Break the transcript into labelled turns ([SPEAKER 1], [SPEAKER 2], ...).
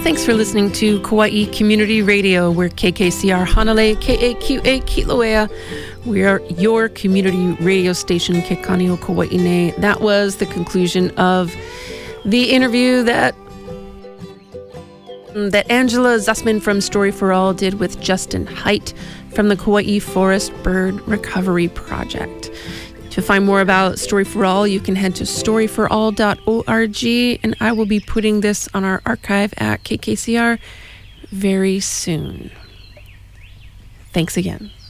[SPEAKER 1] Thanks for listening to Kauai Community Radio. We're KKCR Hanalei, KAQA Kilauea. We are your community radio station, Kekanio Kauai. That was the conclusion of the interview that Angela Zussman from Story for All did with Justin Hite from the Kauai Forest Bird Recovery Project. To find more about Story for All, you can head to storyforall.org, and I will be putting this on our archive at KKCR very soon. Thanks again.